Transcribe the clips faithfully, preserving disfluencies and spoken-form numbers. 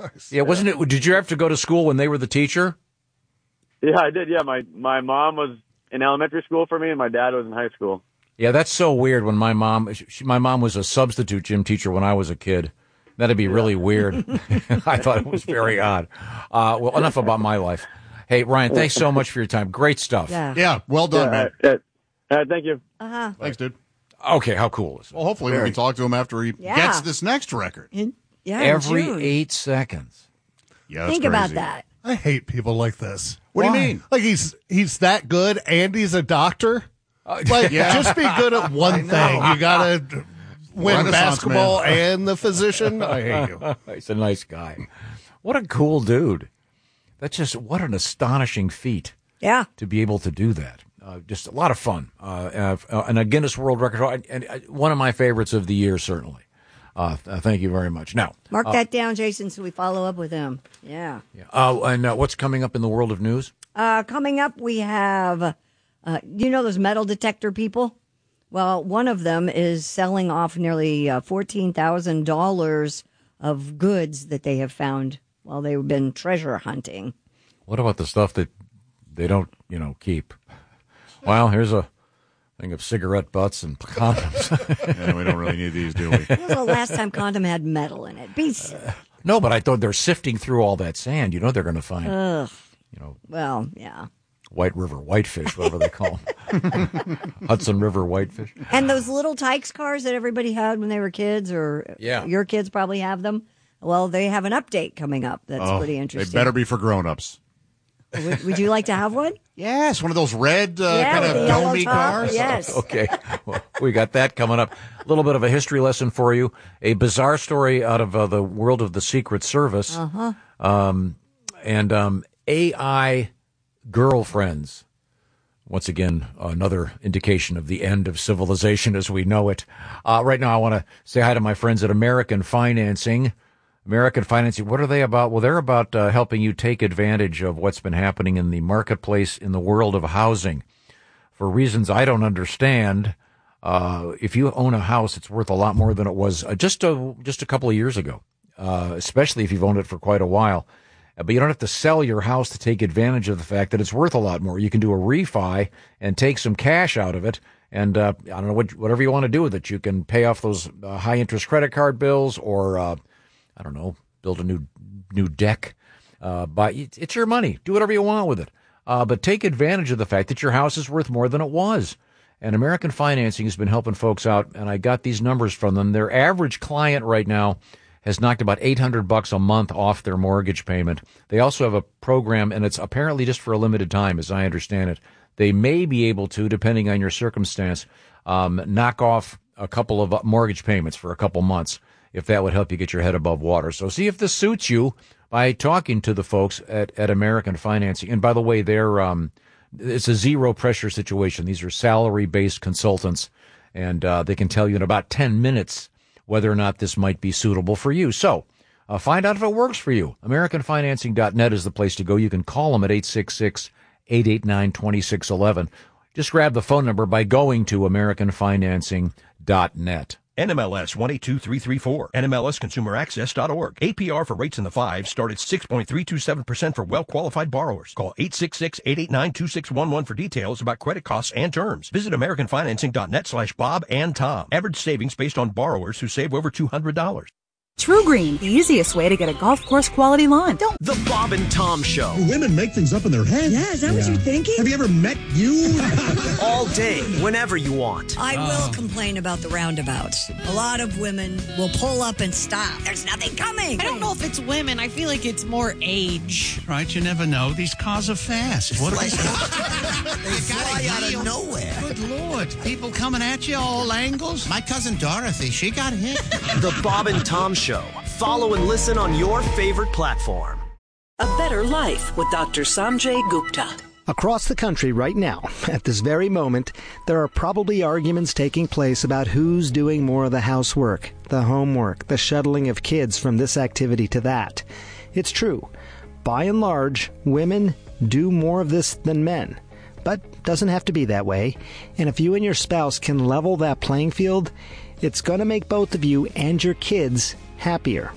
Yeah, wasn't it? Did you have to go to school when they were the teacher? Yeah, I did. Yeah, my my mom was in elementary school for me, and my dad was in high school. Yeah, that's so weird. When my mom, she, my mom was a substitute gym teacher when I was a kid. That'd be really weird. I thought it was very odd. Uh, well, enough about my life. Hey, Ryan, thanks so much for your time. Great stuff. Yeah, yeah well done, yeah, man. Uh, uh, thank you. Uh-huh. Thanks, dude. Okay, how cool is it? Well, hopefully Very. we can talk to him after he Yeah. gets this next record. In, yeah, Every in June. eight seconds. Yeah, that's Think crazy. about that. I hate people like this. What Why? do you mean? Like he's he's that good and he's a doctor? Like, Yeah. just be good at one thing. You gotta win Renaissance basketball man. and the physician. I hate you. He's a nice guy. What a cool dude. That's just, what an astonishing feat Yeah. to be able to do that. Uh, just a lot of fun. Uh, uh, and a Guinness World Record. And, and uh, one of my favorites of the year, certainly. Uh, th- thank you very much. Now, Mark uh, that down, Jason, so we follow up with him. Yeah. yeah. Uh, and uh, what's coming up in the world of news? Uh, coming up, we have, uh, you know those metal detector people? Well, one of them is selling off nearly uh, fourteen thousand dollars of goods that they have found while they've been treasure hunting. What about the stuff that they don't, you know, keep? Well, here's a thing of cigarette butts and condoms. Yeah, we don't really need these, do we? When was the last time condom had metal in it? Be silly. No, but I thought they're sifting through all that sand. You know they're going to find, Ugh. you know, Well, yeah. White River whitefish, whatever they call them. Hudson River whitefish. And those little Tykes cars that everybody had when they were kids, or Yeah. your kids probably have them. Well, they have an update coming up that's Oh, pretty interesting. They better be for grown-ups. Would, would you like to have one? Yes, one of those red uh, Yeah, kind with of the yellow domey top, cars. yes. Okay, well, we got that coming up. A little bit of a history lesson for you. A bizarre story out of uh, the world of the Secret Service. Uh-huh. Um, and um, A I girlfriends. Once again, another indication of the end of civilization as we know it. Uh, right now, I want to say hi to my friends at American Financing. American Financing, what are they about? Well, they're about uh, helping you take advantage of what's been happening in the marketplace in the world of housing. For reasons I don't understand, uh, if you own a house, it's worth a lot more than it was uh, just a, just a couple of years ago, uh, especially if you've owned it for quite a while. But you don't have to sell your house to take advantage of the fact that it's worth a lot more. You can do a refi and take some cash out of it. And uh, I don't know, what, whatever you want to do with it. You can pay off those uh, high-interest credit card bills or, uh, I don't know, build a new new deck. Uh, but it's your money. Do whatever you want with it. Uh, but take advantage of the fact that your house is worth more than it was. And American Financing has been helping folks out, and I got these numbers from them. Their average client right now has knocked about eight hundred bucks a month off their mortgage payment. They also have a program, and it's apparently just for a limited time, as I understand it. They may be able to, depending on your circumstance, um, knock off a couple of mortgage payments for a couple months, if that would help you get your head above water. So see if this suits you by talking to the folks at, at American Financing. And by the way, they're um, it's a zero-pressure situation. These are salary-based consultants, and uh, they can tell you in about ten minutes whether or not this might be suitable for you. So uh, find out if it works for you. American Financing dot net is the place to go. You can call them at eight six six, eight eight nine, two six one one. Just grab the phone number by going to American Financing dot net. N M L S one eight two three three four, N M L S consumer access dot org. A P R for rates in the fives start at six point three two seven percent for well-qualified borrowers. Call eight six six, eight eight nine, two six one one for details about credit costs and terms. Visit American Financing dot net slash Bob and Tom. Average savings based on borrowers who save over two hundred dollars. True Green, the easiest way to get a golf course quality lawn. Don't. The Bob and Tom Show. Do women make things up in their head? Yeah, is that yeah. what you're thinking? Have you ever met you? All day, whenever you want. I will oh. complain about the roundabouts. A lot of women will pull up and stop. There's nothing coming. I don't know if it's women. I feel like it's more age. Right, you never know. These cars are fast. What like, they fly out of nowhere. Good Lord. People coming at you all angles. My cousin Dorothy, she got hit. The Bob and Tom Show. Follow and listen on your favorite platform. A better life with Doctor Sanjay Gupta. Across the country right now, at this very moment, there are probably arguments taking place about who's doing more of the housework, the homework, the shuttling of kids from this activity to that. It's true. By and large, women do more of this than men. But doesn't have to be that way. And if you and your spouse can level that playing field, it's going to make both of you and your kids happier.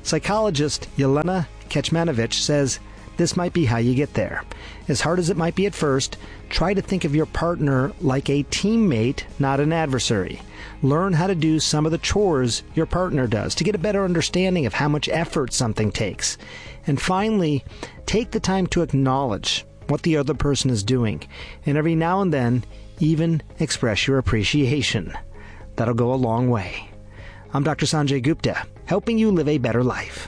Psychologist Yelena Kecmanovic says this might be how you get there. As hard as it might be at first, try to think of your partner like a teammate, not an adversary. Learn how to do some of the chores your partner does to get a better understanding of how much effort something takes. And finally, take the time to acknowledge what the other person is doing, and every now and then, even express your appreciation. That'll go a long way. I'm Doctor Sanjay Gupta, helping you live a better life.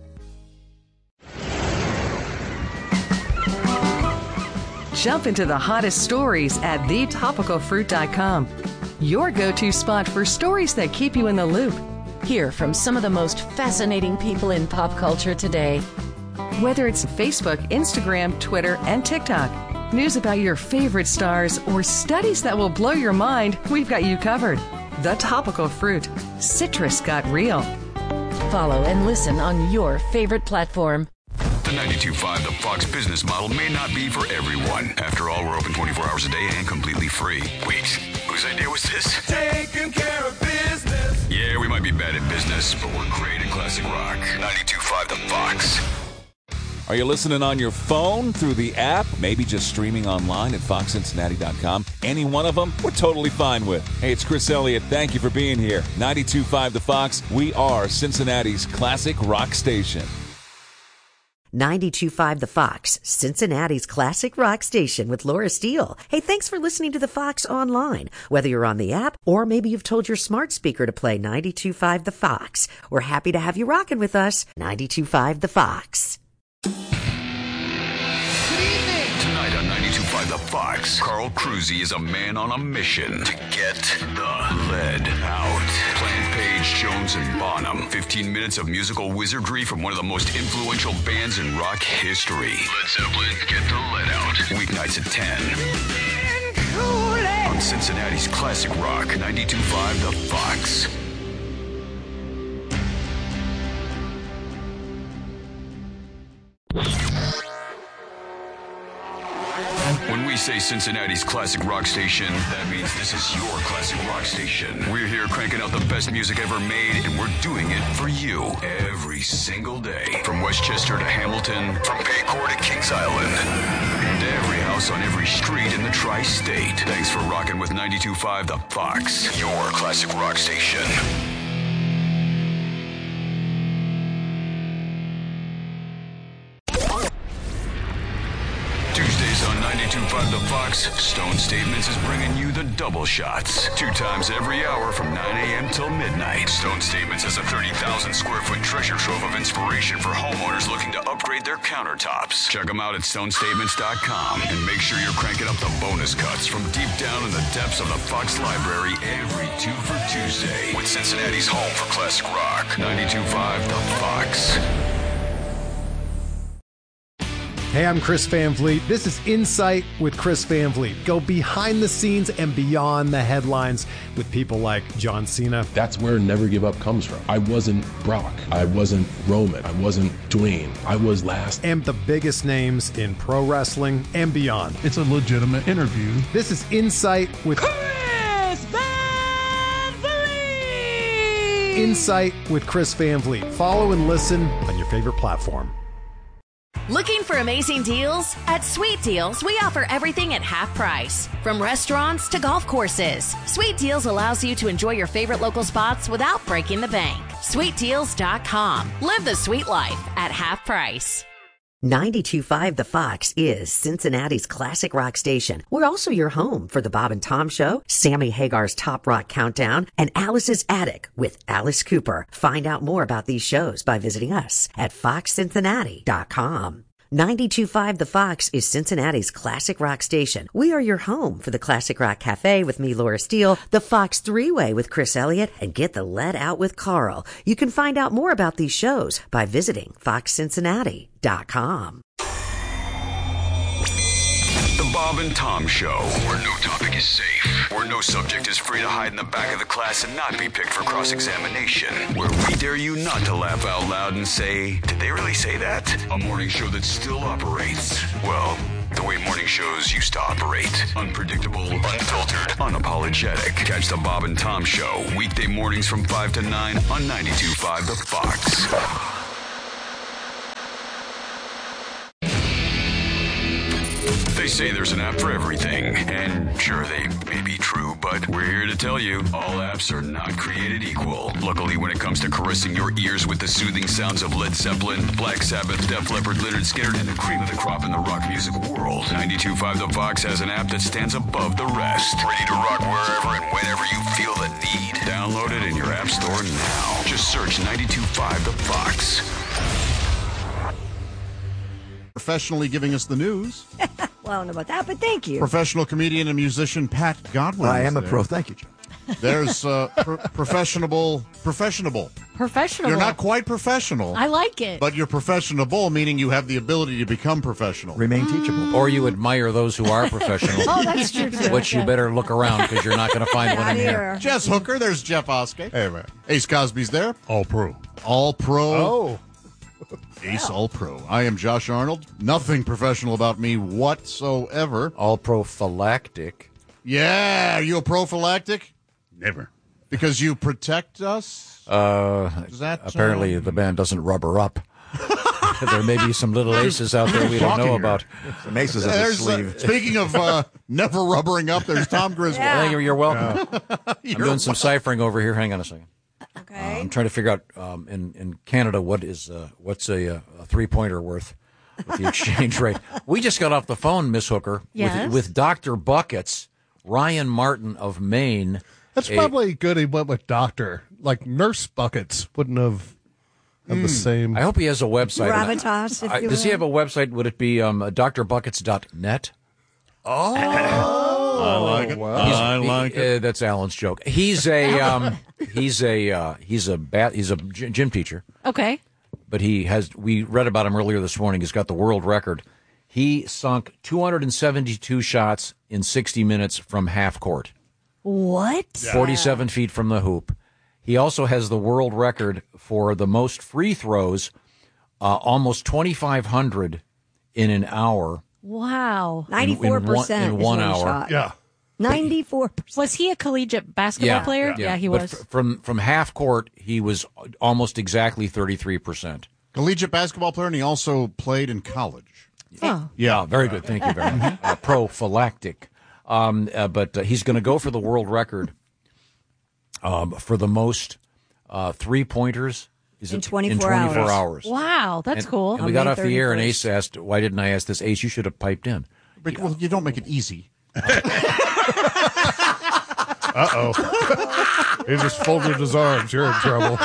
Jump into the hottest stories at the topical fruit dot com. Your go-to spot for stories that keep you in the loop. Hear from some of the most fascinating people in pop culture today. Whether it's Facebook, Instagram, Twitter, and TikTok, news about your favorite stars, or studies that will blow your mind, we've got you covered. The Topical Fruit. Citrus got real. Follow and listen on your favorite platform. The ninety-two point five The Fox business model may not be for everyone. After all, we're open twenty-four hours a day and completely free. Wait, whose idea was this? Taking care of business. Yeah, we might be bad at business, but we're great at classic rock. ninety-two point five The Fox. Are you listening on your phone, through the app, maybe just streaming online at fox cincinnati dot com? Any one of them, we're totally fine with. Hey, it's Chris Elliott. Thank you for being here. ninety-two point five The Fox. We are Cincinnati's classic rock station. ninety-two point five The Fox, Cincinnati's classic rock station with Laura Steele. Hey, thanks for listening to The Fox online. Whether you're on the app or maybe you've told your smart speaker to play ninety-two point five The Fox. We're happy to have you rocking with us. ninety-two point five The Fox. Tonight on ninety-two point five The Fox, Carl Cruzy is a man on a mission to get the lead out. Plant Page, Jones, and Bonham. fifteen minutes of musical wizardry from one of the most influential bands in rock history. Led Zeppelin, Get the Lead Out. Weeknights at ten. On Cincinnati's classic rock, ninety-two point five The Fox. When we say Cincinnati's classic rock station, that means this is your classic rock station. We're here cranking out the best music ever made, and we're doing it for you every single day. From Westchester to Hamilton, from Paycor to Kings Island, and every house on every street in the tri-state. Thanks for rocking with ninety-two point five The Fox, your classic rock station. Tuesdays on ninety-two point five The Fox, Stone Statements is bringing you the double shots. Two times every hour from nine a.m. till midnight. Stone Statements is a thirty thousand square foot treasure trove of inspiration for homeowners looking to upgrade their countertops. Check them out at stone statements dot com and make sure you're cranking up the bonus cuts from deep down in the depths of the Fox Library every two for Tuesday. With Cincinnati's home for classic rock, ninety-two point five The Fox. Hey, I'm Chris Van Vliet. This is Insight with Chris Van Vliet. Go behind the scenes and beyond the headlines with people like John Cena. That's where Never Give Up comes from. I wasn't Brock. I wasn't Roman. I wasn't Dwayne. I was last. And the biggest names in pro wrestling and beyond. It's a legitimate interview. This is Insight with Chris Van Vliet. Insight with Chris Van Vliet. Follow and listen on your favorite platform. Looking for amazing deals? At Sweet Deals, we offer everything at half price. From restaurants to golf courses, Sweet Deals allows you to enjoy your favorite local spots without breaking the bank. sweet deals dot com. Live the sweet life at half price. ninety-two point five The Fox is Cincinnati's classic rock station. We're also your home for the Bob and Tom Show, Sammy Hagar's Top Rock Countdown, and Alice's Attic with Alice Cooper. Find out more about these shows by visiting us at fox cincinnati dot com. ninety-two point five The Fox is Cincinnati's classic rock station. We are your home for the Classic Rock Cafe with me, Laura Steele, the Fox Three-Way with Chris Elliott, and Get the Lead Out with Carl. You can find out more about these shows by visiting fox cincinnati dot com. The Bob and Tom Show, where no topic is safe, where no subject is free to hide in the back of the class and not be picked for cross-examination, where we dare you not to laugh out loud and say, did they really say that? A morning show that still operates. Well, the way morning shows used to operate. Unpredictable, unfiltered, unapologetic. Catch the Bob and Tom Show, weekday mornings from five to nine on ninety-two point five The Fox. They say there's an app for everything, and sure, they may be true, but we're here to tell you, all apps are not created equal. Luckily, when it comes to caressing your ears with the soothing sounds of Led Zeppelin, Black Sabbath, Def Leppard, Lynyrd Skynyrd, and the cream of the crop in the rock music world, ninety-two point five The Fox has an app that stands above the rest. Ready to rock wherever and whenever you feel the need. Download it in your app store now. Just search ninety-two point five The Fox. Professionally giving us the news. Well, I don't know about that, but thank you. Professional comedian and musician Pat Godwin. I am a there. pro. Thank you, John. There's uh, pro- professionable, professionable. Professional. You're not quite professional. I like it. But you're professionable, meaning you have the ability to become professional. Remain teachable. Or you admire those who are professional. Oh, that's true, too. Which you better look around because you're not going to find one in here. Jess Hooker, there's Jeff Oskey. Hey, man. Ace Cosby's there. All pro. All pro. Oh. Ace All Pro. I am Josh Arnold. Nothing professional about me whatsoever. All prophylactic. Yeah, are you a prophylactic? Never. Because you protect us? Uh, Is that, apparently uh, the band doesn't rubber up. There may be some little aces out there we don't know about. Some aces up the There's, uh, sleeve. speaking of uh, never rubbering up, there's Tom Griswold. Thank you, you're welcome. I'm You're doing some ciphering over here. Hang on a second. Okay. Uh, I'm trying to figure out um, in in Canada what is uh, what's a, a three pointer worth with the exchange rate. We just got off the phone, Miss Hooker, Yes? with, with Doctor Buckets, Ryan Martin of Maine. That's a- probably good he went with doctor. Like Nurse Buckets wouldn't have had the same. I hope he has a website. Gravitas, if I- you does he will. have a website? Would it be um, d r buckets dot net? Oh, I like it. He's- I like he- it. uh, that's Alan's joke. He's a um, he's a uh, he's a bat, he's a gy- gym teacher, Okay. but he has. We read about him earlier this morning. He's got the world record. He sunk two hundred seventy-two shots in sixty minutes from half court, What? forty-seven feet from the hoop. He also has the world record for the most free throws, uh, almost twenty-five hundred in an hour. Wow. ninety-four percent in is one what he hour. shot. Yeah. ninety-four percent. Was he a collegiate basketball player? Yeah, he But was. f- from from half court, he was almost exactly thirty-three percent. Collegiate basketball player, and he also played in college. Oh. Yeah, very good. Thank you very much. Uh, prophylactic. Um, uh, but uh, he's going to go for the world record um, for the most uh, three pointers. Is In it twenty-four in twenty-four hours. hours? Wow, that's And- cool. And we On got May off the air, and thirty-first. Ace asked, "Why didn't I ask this?" Ace, you should have piped in. But, well, you don't make it easy. Uh-oh. He just folded his arms. You're in trouble.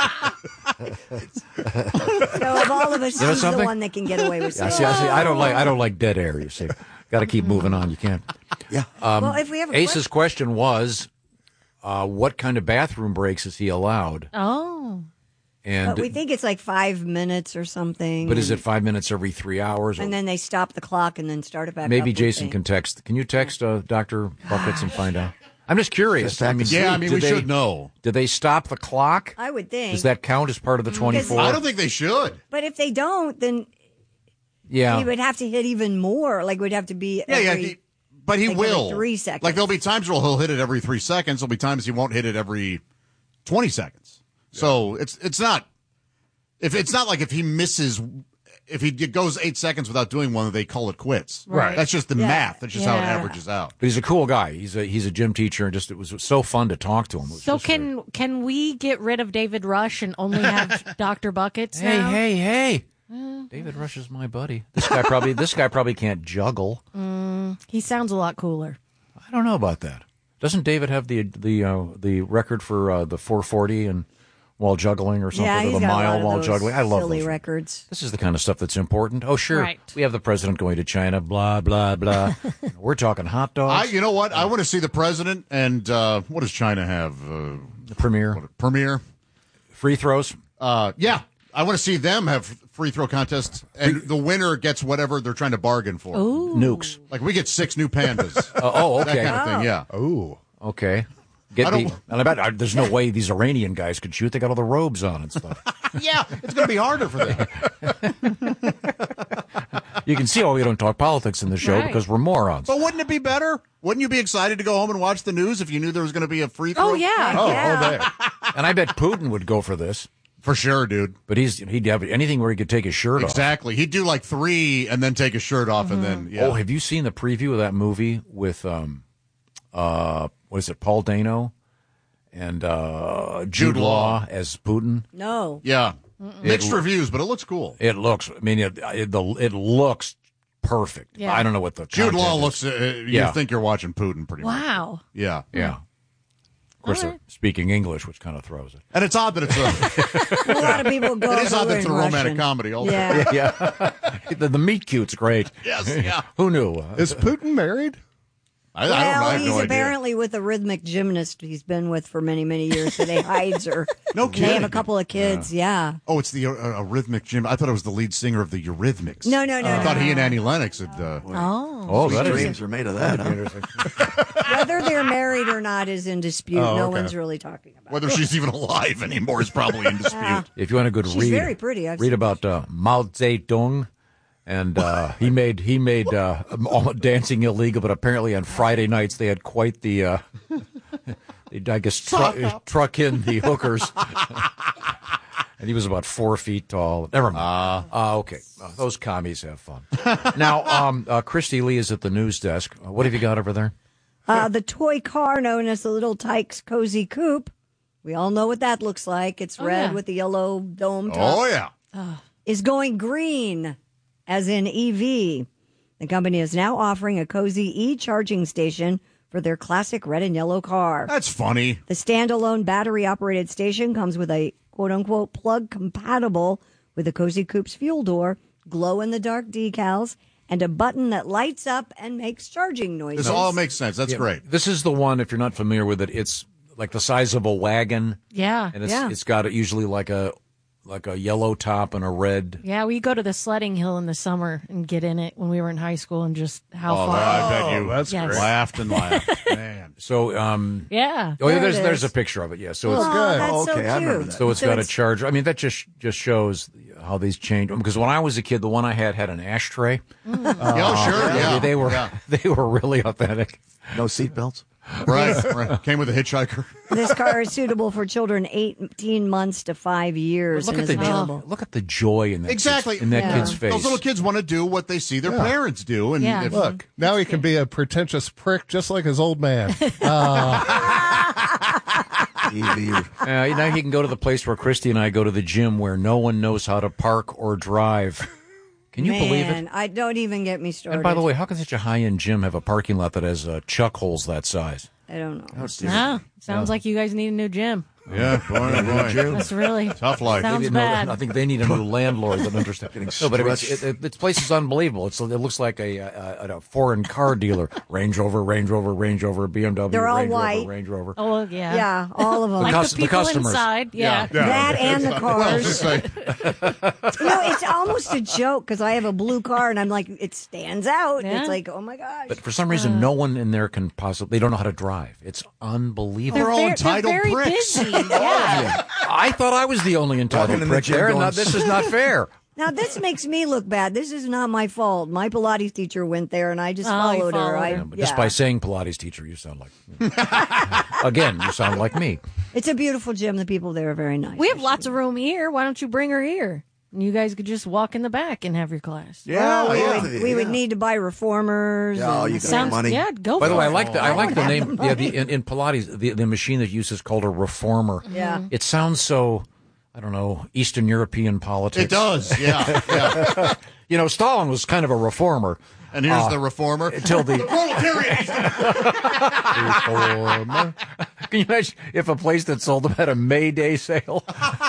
So of all of us, You know he's the something? one that can get away with Yeah, saying. see, I, see, I don't like I don't like dead air. You see, got to keep moving on. You can't. Yeah. Um, Well, if we have a Ace's question was, uh, what kind of bathroom breaks is he allowed? Oh. And But we think it's like five minutes or something. but is it five minutes every three hours? Or And then they stop the clock and then start it back up. maybe we Jason think. can text. Can you text uh, Doctor Buckets and find out? I'm just curious. I mean, Yeah, I mean, do we they- should know. Do they stop the clock? I would think. Does that count as part of the twenty-four? I don't think they should. But if they don't, then Yeah. he would have to hit even more. Like, it would have to be Yeah, every, yeah, he, but he like every will. three seconds. Like there'll be times where he'll hit it every three seconds. There'll be times he won't hit it every twenty seconds. So it's it's not if it's not like if he misses if he goes eight seconds without doing one, they call it quits. Right. That's just the Yeah. math. That's just how it Yeah. averages out. But he's a cool guy. He's a he's a gym teacher, and just it was so fun to talk to him. It was So just can can we get rid of David Rush and only have Doctor Buckets Hey, now? hey, hey! David Rush is my buddy. This guy probably this guy probably can't juggle. Mm, he sounds a lot cooler. I don't know about that. Doesn't David have the the uh, the record for uh, the four forty and while juggling or something, Yeah, or he's the got a lot mile of while those juggling? I love silly those records. This is the kind of stuff that's important. Oh, sure, Right. we have the president going to China. Blah blah blah. We're talking hot dogs. I, you know what? I want to see the president and uh, what does China have? Uh, the premier, premier, free throws. Uh, yeah, I want to see them have free throw contests, and the winner gets whatever they're trying to bargain for. Ooh. Nukes. Like we get six new pandas. Uh, oh, okay. That kind of thing. Yeah. Oh, okay. I Get the, don't- and I bet uh, there's no way these Iranian guys could shoot. They got all the robes on and stuff. Yeah, it's going to be harder for them. You can see why we don't talk politics in the show Right. because we're morons. But wouldn't it be better? Wouldn't you be excited to go home and watch the news if you knew there was going to be a free throw? Oh, yeah, Oh, yeah. oh, there. And I bet Putin would go for this. For sure, dude. But he's he'd have anything where he could take his shirt off. Exactly. He'd do like three and then take his shirt off and then, yeah. Oh, have you seen the preview of that movie with, um, uh, what is it, Paul Dano and uh, Jude, Jude Law. Law as Putin? No. Yeah. Mm-mm. Mixed It- reviews, but it looks cool. It looks, I mean, it, it, the, it looks perfect. Yeah. I don't know what the Jude content Law is. looks, uh, you Yeah. think you're watching Putin pretty much. Wow. Yeah. Yeah. Of course, they're speaking English, which kind of throws it. And it's odd that it's a, A lot of people go. it is odd over that it's a in romantic Russian. comedy also. Yeah. Yeah. the, the meet cute's great. Yes, yeah. Who knew? Is Putin married? I, well, I don't know. I have he's no idea. apparently with a rhythmic gymnast he's been with for many, many years. So they hides her. No They have kidding. a couple of kids. Yeah. Oh, it's the uh, uh, rhythmic gym. I thought it was the lead singer of the Eurythmics. No, no, no, I no, thought no, he and no. Annie Lennox had. Uh, Oh. Oh, Sweet that is dreams are made of that. Huh? Whether they're married or not is in dispute. Oh, No okay. one's really talking about. Whether she's even alive anymore is probably in dispute. Yeah. If you want a good She's read, very pretty. I've read seen about uh, Mao Zedong, and uh, he made he made uh, all- dancing illegal. But apparently on Friday nights they had quite the, uh, they, I guess, tru- truck in the hookers, and he was about four feet tall. Never mind. Uh, okay, uh, those commies have fun. Now, um, uh, Christy Lee is at the news desk. Uh, what have you got over there? Uh, the toy car known as the Little Tykes Cozy Coupe. We all know what that looks like. It's Oh, red yeah. with the yellow dome top. Oh, yeah. Is going green, as in E V. The company is now offering a cozy e-charging station for their classic red and yellow car. That's funny. The standalone battery-operated station comes with a quote-unquote plug compatible with the Cozy Coupe's fuel door, glow-in-the-dark decals, and a button that lights up and makes charging noises. This all makes sense. That's Yeah, great. This is the one. If you're not familiar with it, it's like the size of a wagon. Yeah. And it's Yeah. it's got usually like a like a yellow top and a red. Yeah, we go to the sledding hill in the summer and get in it when we were in high school and just how Oh, fun. I bet you that's Yes. great. laughed and laughed. Man. So um Yeah. oh yeah, There there's it there's is. a picture of it. Yeah. So Oh, it's good. that's Oh, so okay, I remember cute. that. so it's got a it's- charger. I mean that just just shows how these change because when I was a kid the one I had had an ashtray. oh, sure. They- Yeah. They were Yeah. they were really authentic. No seatbelts. Right, right. Came with a hitchhiker. This car is suitable for children eighteen months to five years Look and at is the available. look at the joy in that Exactly. kid's, in that Yeah. kid's face. Those little kids want to do what they see their Yeah. parents do. And Yeah. if, Look, now he can be a pretentious prick just like his old man. Evie, Uh, now he can go to the place where Christy and I go to the gym where no one knows how to park or drive. Can you Man, believe it? I don't even get me started. And by the way, how can such a high-end gym have a parking lot that has uh, chuck holes that size? I don't know. Yeah. Sounds like you guys need a new gym. yeah, boy, oh boy. That's really Tough life. Sounds Maybe- no, bad. I think they need a new landlord that understands. No, but I mean, it's, it, it, this place is unbelievable. It's, it looks like a, a, a foreign car dealer. Range Rover, Range Rover, Range Rover, B M W, They're all Range white. Rover, Range Rover. Oh yeah. Yeah, all of them. Like cus- the the people customers. inside. Yeah. That and the cars. Well, You know, it's almost a joke because I have a blue car and I'm like, it stands out. Yeah. It's like, oh my gosh. But for some reason, no one in there can possibly. They don't know how to drive. It's unbelievable. They're all They're, entitled they're very pricks. busy. Yeah. I thought I was the only entitled Walking in the prick gym there. going, No, this is not fair. Now, this makes me look bad. This is not my fault. My Pilates teacher went there and I just Oh, you followed her. followed I, her. Yeah, but just by saying Pilates teacher, you sound like again. You sound like me. It's a beautiful gym. The people there are very nice. We have lots of room here. Why don't you bring her here? And you guys could just walk in the back and have your class. Yeah, Well, we yeah, would, we yeah. would need to buy reformers. Yeah, oh, and- you got Sounds money. yeah, go By for the way, I it. like the I I like don't the have name. the Yeah, the, in, in Pilates, the the machine that you use is called a reformer. Yeah. It sounds so. I don't know, Eastern European politics. It does, yeah, yeah. You know, Stalin was kind of a reformer. And here's Uh, the reformer. Until the Proletariat. reformer. Can you imagine if a place that sold them had a May Day sale?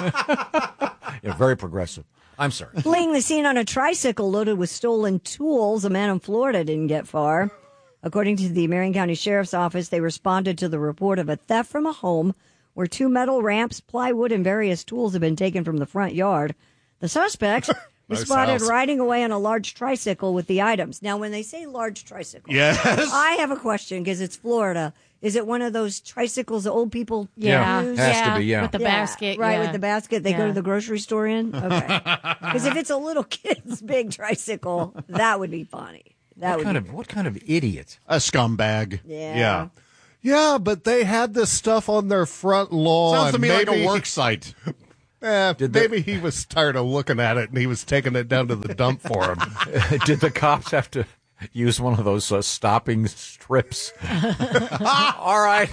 Yeah, very progressive. I'm sorry. Fleeing the scene on a tricycle loaded with stolen tools, a man in Florida didn't get far. According to the Marion County Sheriff's Office, they responded to the report of a theft from a home where two metal ramps, plywood, and various tools had been taken from the front yard. The suspects were Nice spotted house. riding away on a large tricycle with the items. Now, when they say large tricycle, Yes. I have a question because it's Florida. Is it one of those tricycles that old people Yeah, use? has to yeah, be, yeah. with the Yeah, basket, right, yeah. with the basket they go Yeah. to the grocery store in. Okay, because if it's a little kid's big tricycle, that would be funny. That What would kind be of what kind of idiot? A scumbag. Yeah. Yeah. Yeah, but they had this stuff on their front lawn. Sounds to me like a Maybe- work site. Eh, Did maybe he was tired of looking at it and he was taking it down to the dump for him. Did the cops have to use one of those uh, stopping strips? All right.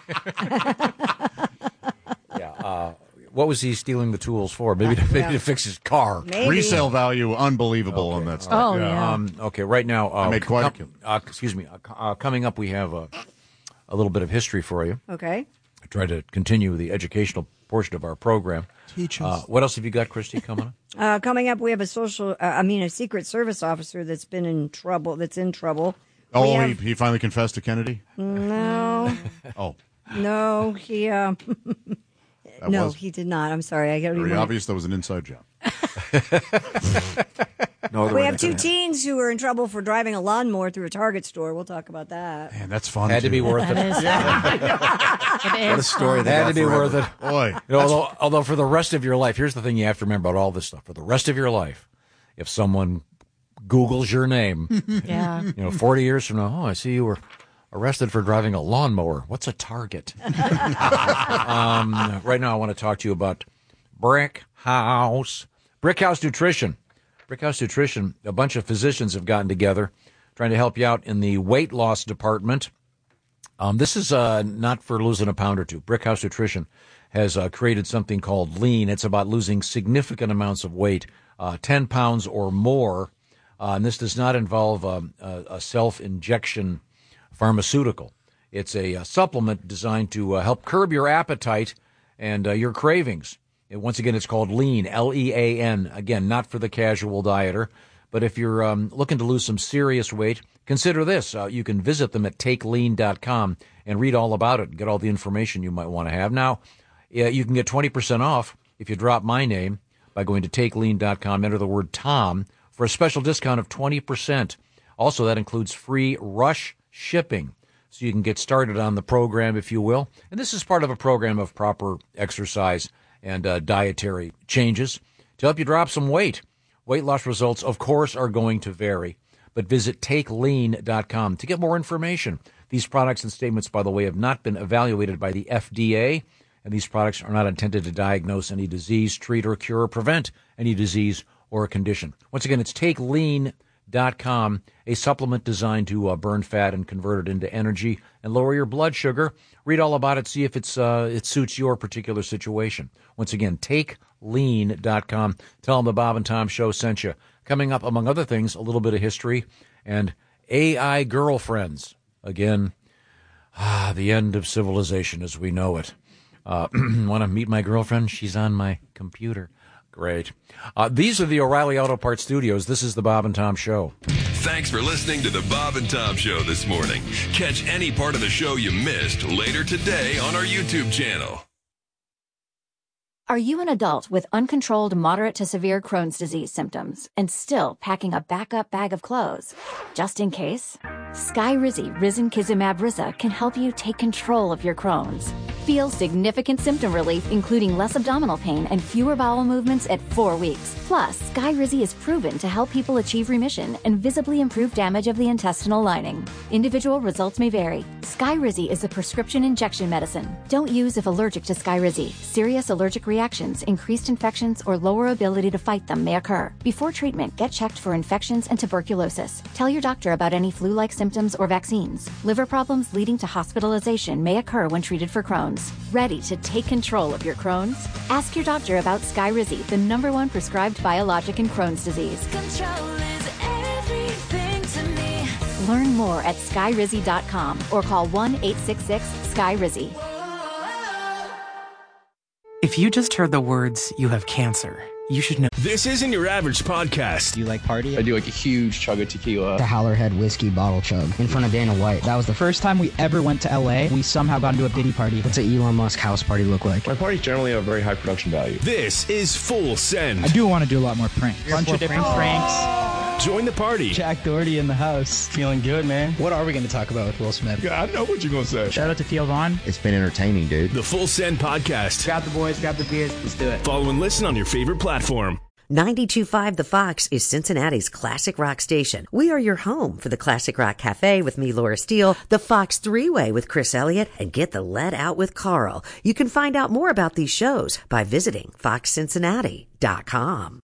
yeah. Uh, what was he stealing the tools for? Maybe to, maybe Yeah. to fix his car. Maybe. Resale value, unbelievable on that stuff. Oh, yeah. Um, okay, right now. Uh, I made quite a com- uh, excuse me. Uh, uh, coming up, we have uh, a little bit of history for you. Okay. I try to continue the educational portion of our program. Teach Uh, us. what else have you got, Christy, coming up? Uh, coming up, we have a social, uh, I mean, a Secret Service officer that's been in trouble, that's in trouble. We Oh, have- he, he finally confessed to Kennedy? No. Oh, No, he, uh, that no, was he did not. I'm sorry. I got very to obvious that was an inside job. No, We have two teens who are in trouble for driving a lawnmower through a Target store. We'll talk about that. Man, that's fun. Had to be too. worth it. That is fun. It What a is story fun. they Had got to be forever. worth it. Boy, You know, although, although for the rest of your life, here's the thing you have to remember about all this stuff. For the rest of your life, if someone Googles your name, Yeah. you know, forty years from now, oh, I see you were arrested for driving a lawnmower. What's a Target? um, right now, I want to talk to you about Brick House. Brick House Nutrition. Brick House Nutrition, a bunch of physicians have gotten together trying to help you out in the weight loss department. Um, this is uh, not for losing a pound or two. Brick House Nutrition has uh, created something called Lean. It's about losing significant amounts of weight, uh, ten pounds or more. Uh, and this does not involve um, a, a self-injection pharmaceutical. It's a, a supplement designed to uh, help curb your appetite and uh, your cravings. And once again, it's called Lean, L E A N. Again, not for the casual dieter. But if you're um, looking to lose some serious weight, consider this. Uh, you can visit them at take lean dot com and read all about it and get all the information you might want to have. Now, uh, you can get twenty percent off if you drop my name by going to take lean dot com, enter the word Tom for a special discount of twenty percent. Also, that includes free rush shipping. So you can get started on the program, if you will. And this is part of a program of proper exercise and uh, dietary changes to help you drop some weight. Weight loss results, of course, are going to vary, but visit take lean dot com to get more information. These products and statements, by the way, have not been evaluated by the F D A, and these products are not intended to diagnose any disease, treat or cure, or prevent any disease or a condition. Once again, it's take lean dot com, a supplement designed to uh, burn fat and convert it into energy and lower your blood sugar. Read all about it, see if it's uh, it suits your particular situation. Once again, take lean dot com. Tell them the Bob and Tom Show sent you. Coming up, among other things, a little bit of history and A I girlfriends. Again, ah, the end of civilization as we know it. Uh, want to meet my girlfriend? She's on my computer. Great. Uh, these are the O'Reilly Auto Parts Studios. This is the Bob and Tom Show. Thanks for listening to the Bob and Tom Show this morning. Catch any part of the show you missed later today on our YouTube channel. Are you an adult with uncontrolled moderate to severe Crohn's disease symptoms and still packing a backup bag of clothes? Just in case? Skyrizi Risankizumab Riza can help you take control of your Crohn's. Feel significant symptom relief, including less abdominal pain and fewer bowel movements at four weeks. Plus, Skyrizi is proven to help people achieve remission and visibly improve damage of the intestinal lining. Individual results may vary. Skyrizi is a prescription injection medicine. Don't use if allergic to Skyrizi. Serious allergic reactions, increased infections, or lower ability to fight them may occur. Before treatment, get checked for infections and tuberculosis. Tell your doctor about any flu-like symptoms or vaccines. Liver problems leading to hospitalization may occur when treated for Crohn's. Ready to take control of your Crohn's? Ask your doctor about Skyrizi, the number one prescribed biologic in Crohn's disease. Control is everything to me. Learn more at skyrizi dot com or call one eight six six SKYRIZI. If you just heard the words, you have cancer, you should know. This isn't your average podcast. Do you like party? I do like a huge chug of tequila. The Howlerhead whiskey bottle chug in front of Dana White. That was the first time we ever went to L A. We somehow got into a Diddy party. What's an Elon Musk house party look like? My parties generally have very high production value. This is Full Send. I do want to do a lot more pranks. A bunch of different pranks. Join the party. Jack Doherty in the house. Feeling good, man. What are we going to talk about with Will Smith? Yeah, I know what you're going to say. Shout out to Theo Vaughn. It's been entertaining, dude. The Full Send Podcast. Grab the boys, grab the beers. Let's do it. Follow and listen on your favorite platform. ninety-two point five The Fox is Cincinnati's classic rock station. We are your home for the Classic Rock Cafe with me, Laura Steele, the Fox Three-Way with Chris Elliott, and Get the Lead Out with Carl. You can find out more about these shows by visiting fox cincinnati dot com.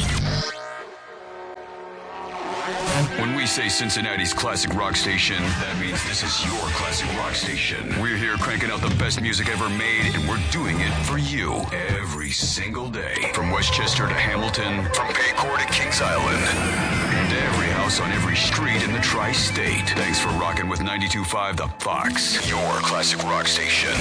When we say Cincinnati's classic rock station, that means this is your classic rock station. We're here cranking out the best music ever made, and we're doing it for you every single day. From Westchester to Hamilton, from Paycor to Kings Island, and every house on every street in the tri-state. Thanks for rocking with ninety-two point five The Fox, your classic rock station.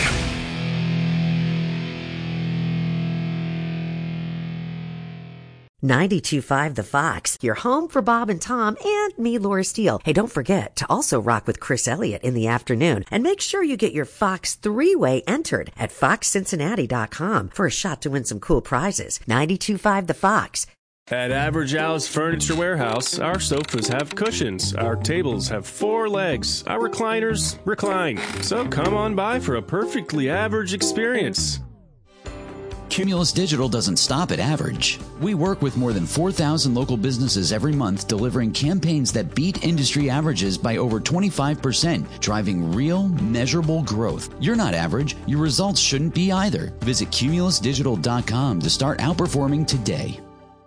ninety-two point five The Fox, your home for Bob and Tom and me, Laura Steele. Hey, don't forget to also rock with Chris Elliott in the afternoon. And make sure you get your Fox Three-Way entered at fox cincinnati dot com for a shot to win some cool prizes. ninety-two point five The Fox. At Average Al's Furniture Warehouse, our sofas have cushions, our tables have four legs, our recliners recline. So come on by for a perfectly average experience. Cumulus Digital doesn't stop at average. We work with more than four thousand local businesses every month, delivering campaigns that beat industry averages by over twenty-five percent, driving real, measurable growth. You're not average. Your results shouldn't be either. Visit cumulus digital dot com to start outperforming today.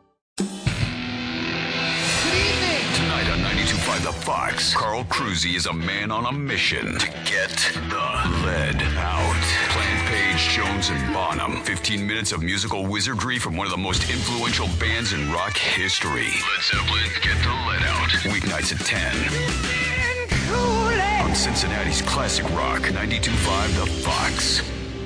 Tonight on ninety-two point five The Fox, Carl Cruzy is a man on a mission to get the lead out. Plant Page, Jones, and Bonham. fifteen minutes of musical wizardry from one of the most influential bands in rock history. Led Zeppelin, Get the Lead Out. Weeknights at ten. On Cincinnati's classic rock, ninety-two point five The Fox.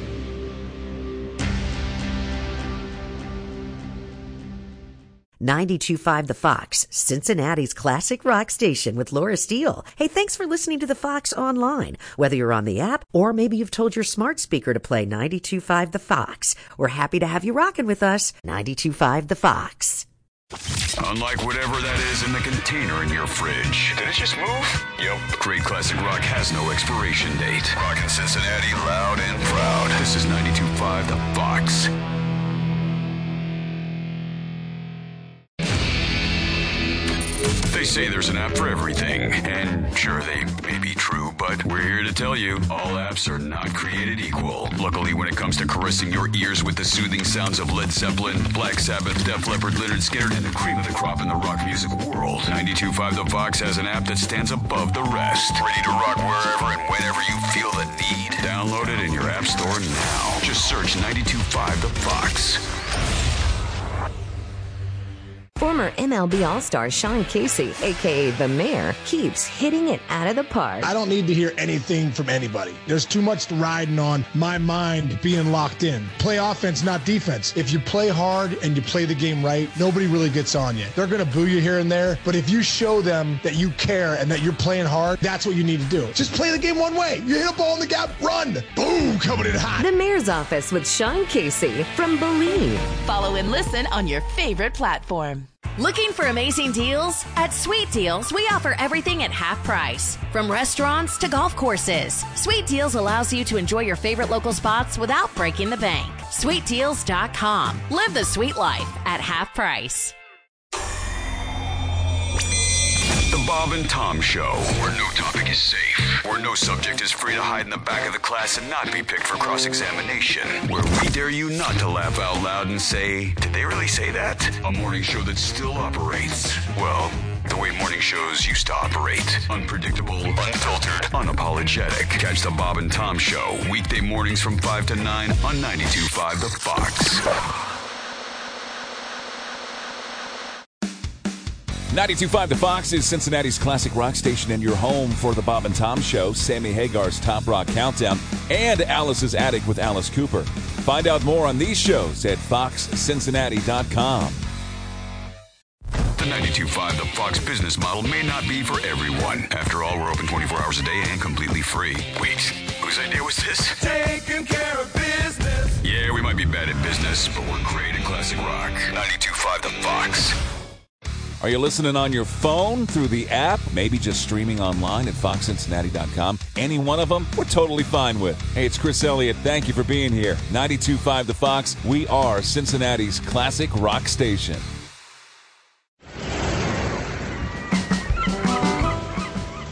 ninety-two point five The Fox, Cincinnati's classic rock station with Laura Steele. Hey, thanks for listening to The Fox online. Whether you're on the app or maybe you've told your smart speaker to play ninety-two point five The Fox. We're happy to have you rocking with us. ninety-two point five The Fox. Unlike whatever that is in the container in your fridge. Did it just move? Yep. Great classic rock has no expiration date. Rockin' Cincinnati loud and proud. This is ninety-two point five The Fox. They say there's an app for everything, and sure, they may be true, but we're here to tell you, all apps are not created equal. Luckily, when it comes to caressing your ears with the soothing sounds of Led Zeppelin, Black Sabbath, Def Leppard, Lynyrd Skynyrd, and the cream of the crop in the rock music world, ninety-two point five The Fox has an app that stands above the rest. Ready to rock wherever and whenever you feel the need. Download it in your app store now. Just search ninety-two point five The Fox. Former M L B All-Star Sean Casey, a k a. The Mayor, keeps hitting it out of the park. I don't need to hear anything from anybody. There's too much riding on my mind being locked in. Play offense, not defense. If you play hard and you play the game right, nobody really gets on you. They're going to boo you here and there, but if you show them that you care and that you're playing hard, that's what you need to do. Just play the game one way. You hit a ball in the gap, run. Boom, coming in hot. The Mayor's Office with Sean Casey from Believe. Follow and listen on your favorite platform. Looking for amazing deals? At Sweet Deals, we offer everything at half price. From restaurants to golf courses, Sweet Deals allows you to enjoy your favorite local spots without breaking the bank. sweet deals dot com. Live the sweet life at half price. The Bob and Tom Show, where no topic is safe, where no subject is free to hide in the back of the class and not be picked for cross-examination, where we dare you not to laugh out loud and say, did they really say that? A morning show that still operates, well, the way morning shows used to operate. Unpredictable, unfiltered, unapologetic. Catch the Bob and Tom Show, weekday mornings from five to nine on ninety-two point five The Fox. ninety-two point five The Fox is Cincinnati's classic rock station and your home for the Bob and Tom Show, Sammy Hagar's Top Rock Countdown, and Alice's Attic with Alice Cooper. Find out more on these shows at fox cincinnati dot com. The ninety-two point five The Fox business model may not be for everyone. After all, we're open twenty-four hours a day and completely free. Wait, whose idea was this? Taking care of business. Yeah, we might be bad at business, but we're great at classic rock. ninety-two point five The Fox. Are you listening on your phone, through the app, maybe just streaming online at fox cincinnati dot com? Any one of them, we're totally fine with. Hey, it's Chris Elliott. Thank you for being here. ninety-two point five The Fox. We are Cincinnati's classic rock station.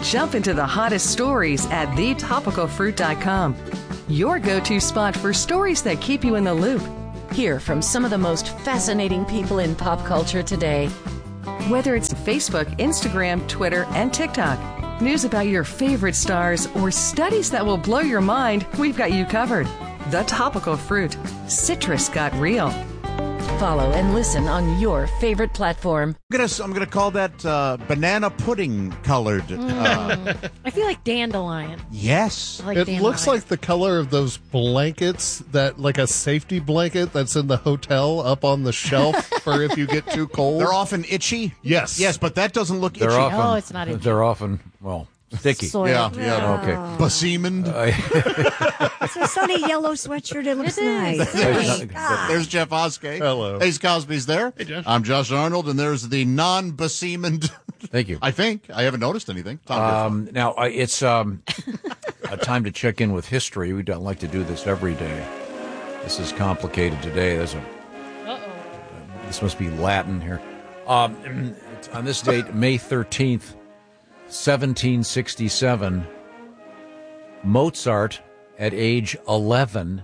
Jump into the hottest stories at the topical fruit dot com. Your go-to spot for stories that keep you in the loop. Hear from some of the most fascinating people in pop culture today. Whether it's Facebook, Instagram, Twitter, and TikTok, news about your favorite stars, or studies that will blow your mind, we've got you covered. The Topical Fruit. Citrus got real. Follow and listen on your favorite platform. I'm gonna, I'm gonna call that uh, banana pudding colored. Uh, I feel like dandelion. yes. I like It dandelion. looks like the color of those blankets, that like a safety blanket that's in the hotel up on the shelf for if you get too cold. They're often itchy. Yes. Yes, but that doesn't look They're itchy. often, Oh, it's not itchy. They're often, well, sticky. Soiled. Yeah, yeah. Okay. Basemened. It's a sunny yellow sweatshirt. It looks It is. nice. There's Oh, nothing- God. There's Jeff Oskey. Hello. Ace Cosby's there. Hey, Josh. I'm Josh Arnold, and there's the non-besemened. Thank you. I think. I haven't noticed anything. Tom, Um, now, I- it's um, a time to check in with history. We don't like to do this every day. This is complicated today. There's a. Uh-oh. This must be Latin here. Um, on this date, May thirteenth, seventeen sixty-seven, Mozart, at age eleven,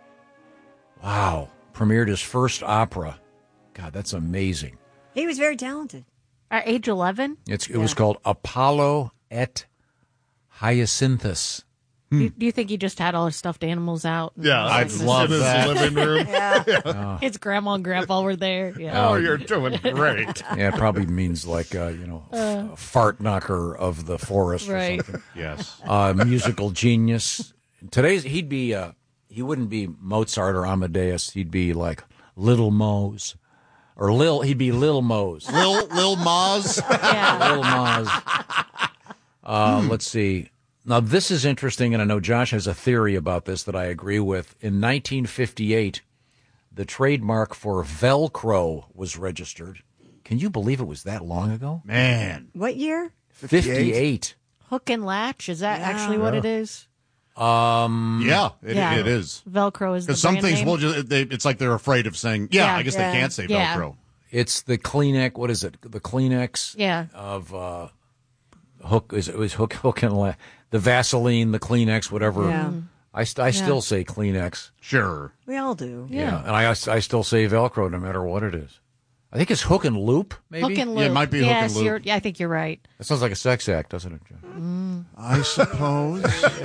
wow, premiered his first opera. God, that's amazing. He was very talented. At age eleven? It's, it was called Apollo et Hyacinthus. Do, do you think he just had all his stustuffed animals out? Yeah, And I'd this love is- that. Living room. Yeah. His grandma and grandpa were there. Yeah. Oh, you're doing great. Yeah, it probably means like, uh, you know, Uh. f- fart knocker of the forest Right. or something. Yes. Uh, musical genius. Today's, he'd be, uh, he wouldn't be Mozart or Amadeus. He'd be like Little Mose. Or Lil, he'd be Lil Mose. Lil Lil Maz. Yeah. Lil Maz. Uh, let's see. Now, this is interesting, and I know Josh has a theory about this that I agree with. In nineteen fifty-eight, the trademark for Velcro was registered. Can you believe it was that long ago? Man. What year? fifty-eight. Hook and latch, is that Yeah. actually what it is? Um, Yeah, it, Yeah. it is. Velcro is the Because some brand things name? will just, they, it's like they're afraid of saying, yeah, Yeah. I guess Yeah. they can't say Yeah. Velcro. It's the Kleenex. What is it? The Kleenex Yeah. of uh, hook. Is it was hook hook and la- the Vaseline, the Kleenex, whatever. Yeah. I st- I still say Kleenex. Sure. We all do. Yeah. and I I still say Velcro no matter what it is. I think it's hook and loop. Maybe Hook and loop. Yeah, it might be hook and yes, loop. You're, yeah, I think you're right. that sounds like a sex act, doesn't it, John? I suppose.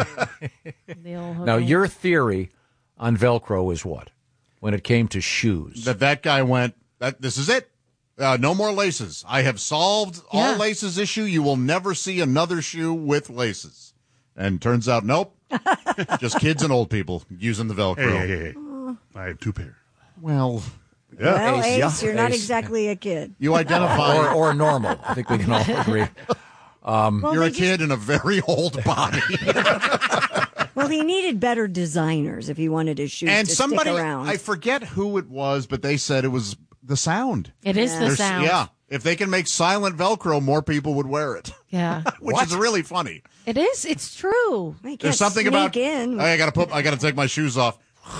The old hook Now and- your theory on Velcro is what? When it came to shoes, that that guy went, that this is it. Uh, no more laces. I have solved all Yeah. laces issue. You will never see another shoe with laces. And turns out, nope. Just kids and old people using the Velcro. Hey, hey, hey. I have two pair. Well, Well, Ace, Ace, yeah. you're not Ace. exactly a kid. you identify. or or normal. I think we can all agree. Um, Well, You're they a just- kid in a very old body. Well, he needed better designers if he wanted his shoes and to somebody, stick around. I forget who it was, but they said it was the sound. It is Yeah. the There's- sound. Yeah. If they can make silent Velcro, more people would wear it, Yeah. which is really funny. It is. It's true. He can't There's something sneak about in. I gotta put. I gotta take my shoes off.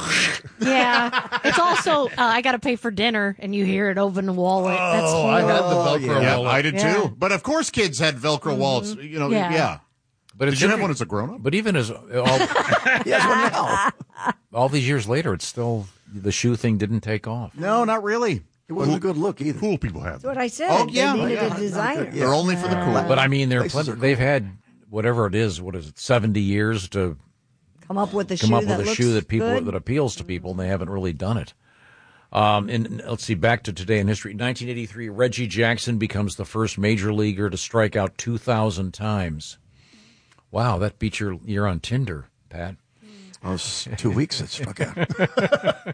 Yeah. It's also, uh, I got to pay for dinner, and you hear it open the wallet. That's Oh, I had the Velcro Yeah, wallet. I did Yeah. too. But of course, kids had Velcro wallets. You know, yeah. Yeah. but Did it's you have inter- one as a grown up? But even as all, Yes, one now. all these years later, it's still the shoe thing didn't take off. No, not really. It wasn't a good look either. Cool people have That's them. what I said. Oh, yeah. They needed Yeah, a not designer. good. Yeah. They're only for the cool. But I mean, they're Laces plenty, are they've had whatever it is. What is it? Seventy years to Come up with a come shoe up that with a looks shoe that people good. that appeals to people, and they haven't really done it. Um, and let's see, back to today in history. nineteen eighty-three, Reggie Jackson becomes the first major leaguer to strike out two thousand times. Wow, that beats your year on Tinder, Pat. Oh, it's two weeks it struck out.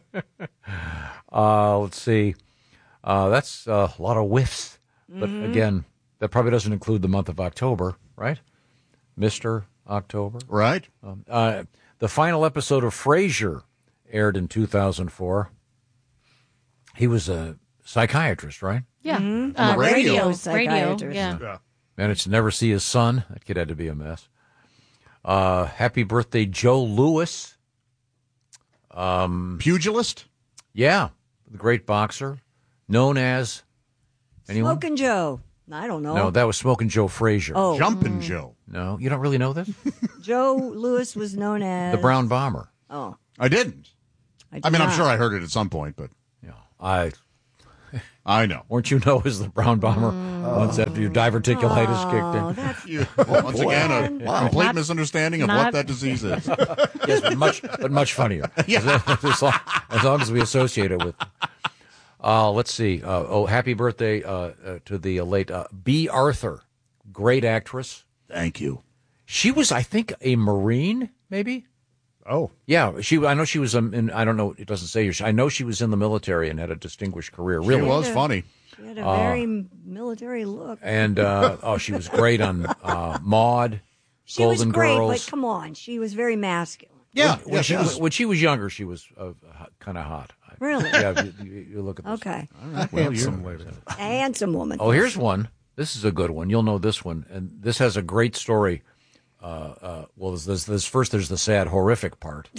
Uh, let's see. Uh, that's uh, a lot of whiffs. But Mm-hmm. again, that probably doesn't include the month of October, right? Mister October. Right. Um, uh, the final episode of Frasier aired in two thousand four. He was a psychiatrist, right? Yeah. Mhm. Uh, radio. radio. Radio. Psychiatrist. Yeah. Yeah. Managed to never see his son. That kid had to be a mess. Uh, happy birthday, Joe Louis. Um, Pugilist? Yeah, the great boxer, known as anyone? Smoking Joe. I don't know. No, that was Smoking Joe Frazier. Oh. Jumpin' Mm. Joe. No, you don't really know this? Joe Lewis was known as The Brown Bomber. Oh, I didn't. I, I, did mean, I'm not. sure I heard it at some point, but I I know. Weren't you known as the Brown Bomber once after your diverticulitis kicked in? That's You, once again, a Wow. complete Not- misunderstanding of not- what that disease is. Yes, but much, but much funnier. Yeah. as, long, as long as we associate it with. Uh, let's see. Uh, oh, happy birthday uh, uh, to the uh, late uh, B. Arthur, great actress. Thank you. She was, I think, a Marine, maybe. Oh, yeah. She. I know she was. Um, in, I don't know. It doesn't say here. I know she was in the military and had a distinguished career. Really, She was funny. She had a Uh, very military look. And uh, oh, she was great on uh, Maude, she Golden was great, Girls. but come on, she was very masculine. Yeah, when, when she was when she was younger, she was uh, kind of hot. Really? Yeah, you, you, you look at this. Okay. All right. Well, Handsome you're- lady. A handsome woman. Oh, here's one. This is a good one. You'll know this one, and this has a great story. Uh, uh, well, there's this, this first. There's the sad, horrific part.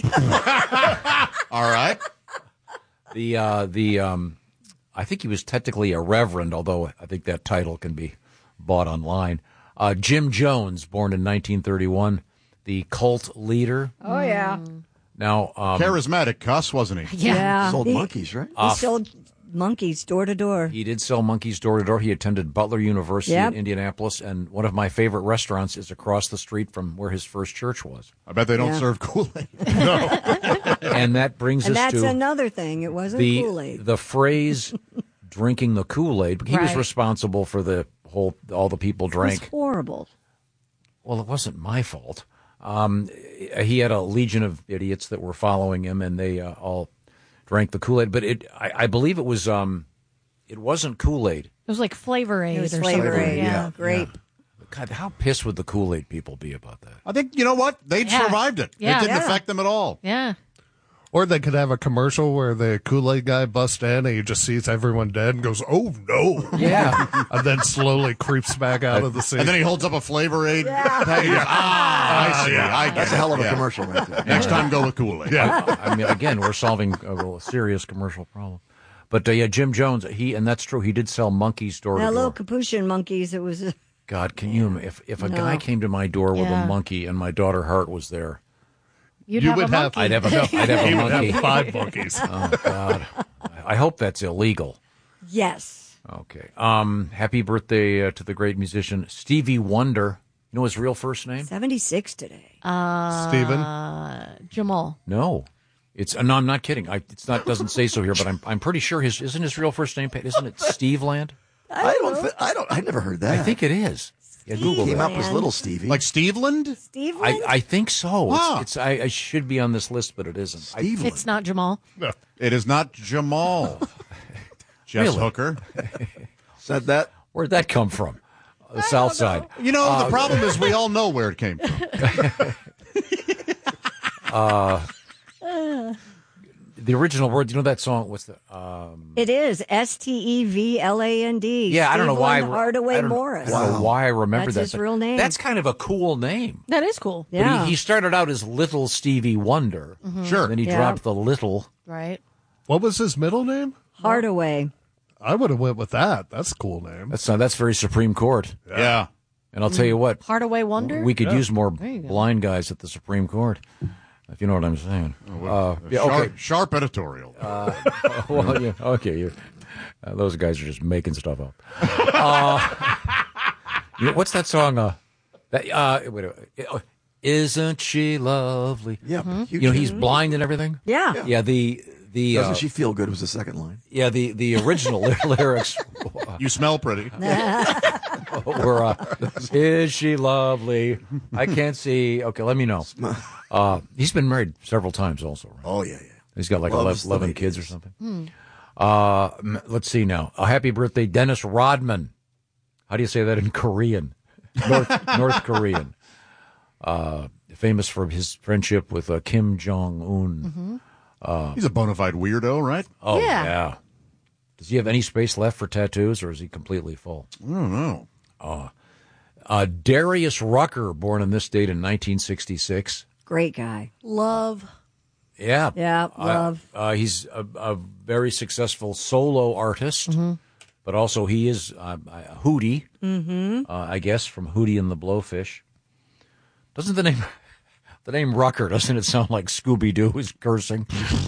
All right. The uh, the um, I think he was technically a reverend, although I think that title can be bought online. Uh, Jim Jones, born in nineteen thirty-one, the cult leader. Oh yeah. Now, um, Charismatic cuss, wasn't he? Yeah. Sold He- monkeys, right? He Uh, sold monkeys door to door. He did sell monkeys door to door. He attended Butler University Yep. in Indianapolis, and one of my favorite restaurants is across the street from where his first church was. I bet they don't Yeah. serve Kool-Aid. And that brings And us that's to another thing. It wasn't the Kool-Aid. the phrase "drinking the Kool-Aid." He was Right. responsible for the whole all the people It was drank. horrible. Well, it wasn't my fault. Um, he had a legion of idiots that were following him, and they uh, all drank the Kool-Aid. But it, I, I believe it was, um, it wasn't Kool-Aid. It was like Flavor Aid It was or Flavor something. Aid, yeah, grape. God, how pissed would the Kool-Aid people be about that? I think, you know what? They Yeah. survived it. Yeah. It didn't Yeah. affect them at all. Yeah. Or they could have a commercial where the Kool-Aid guy busts in and he just sees everyone dead and goes, "Oh no!" Yeah, and then slowly creeps back out of the scene. And then he holds up a Flavor Aid package. Ah, I see. yeah. I get That's it. a hell of a Yeah. commercial right there. Next time, go with Kool-Aid. Yeah. I mean, again, we're solving a real serious commercial problem. But uh, yeah, Jim Jones, he and that's true. He did sell monkeys door Now, to little door. Capuchin monkeys, it was. God, can you? If if a No. guy came to my door with Yeah. a monkey and my daughter Hart was there, You'd You have would a have- monkey. I'd have a, I'd have He a would monkey. have five monkeys. Oh God, I hope that's illegal. Yes. Okay. Um, happy birthday uh, to the great musician Stevie Wonder. You know his real first name? seventy-six today. Uh, Steven? Jamal. No. It's uh, no, I'm not kidding. I, it's not doesn't say so here, but I'm I'm pretty sure his isn't his real first name. Isn't it Steve Land? I don't. Th- I don't. I never heard that. I think it is. Yeah, Google came that. up as little Stevie. Like Steveland? Steve? I, I think so. It's, Huh. it's I, I should be on this list, but it isn't. I, Steve. It's not Jamal. No. It is not Jamal. Jess Really? Hooker. Said that. where'd that come from? The South Side. You know, Uh, the problem is we all know where it came from. Uh, the original word. You know that song? What's the? Um, It is S T E V L A N D. yeah, I don't know why. I- Hardaway I don't, Morris. I don't know why I remember That's that. his but real name. That's kind of a cool name. That is cool. Yeah. But he, he started out as Little Stevie Wonder. Sure. Then he Yeah. dropped the little. Right. What was his middle name? Hardaway. I would have went with that. That's a cool name. That's uh, that's very Supreme Court. Yeah. And I'll tell you what, Hardaway Wonder. we could Yeah. use more There you go. blind guys at the Supreme Court, if you know what I'm saying. Uh, yeah, sharp, okay. sharp editorial. Uh, well, yeah, okay. You, uh, those guys are just making stuff up. Uh, you know, what's that song? Uh, that, uh, wait, a minute. Uh, Isn't she lovely? Yeah. but You know, he's blind and everything. Yeah. Yeah. The the Doesn't uh, she feel good? Was the second line. yeah the the original ly- lyrics You smell pretty. were uh, Is she lovely? I can't see. Okay, let me know. Uh, he's been married several times, also. Right? Oh yeah, yeah. He's got like Loves eleven, the eleven kids or ladies. something. Uh, m- let's see now. A happy birthday, Dennis Rodman. How do you say that in Korean? North, North Korean. Uh, famous for his friendship with uh, Kim Jong Un. Uh, He's a bona fide weirdo, right? oh Yeah. yeah. Does he have any space left for tattoos, or is he completely full? I don't know. Uh, Darius Rucker, born on this date in nineteen sixty-six. Great guy. Love. Yeah. Yeah, Uh, love. Uh, he's a, a very successful solo artist, but but also he is uh, Hootie, Mm-hmm. uh, I guess, from Hootie and the Blowfish. Doesn't the name the name Rucker, doesn't it sound like Scooby-Doo is cursing?